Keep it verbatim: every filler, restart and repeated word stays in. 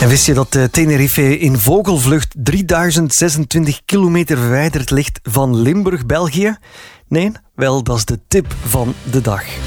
En wist je dat Tenerife in vogelvlucht drieduizend zesentwintig kilometer verwijderd ligt van Limburg, België? Nee? Wel, dat is de tip van de dag.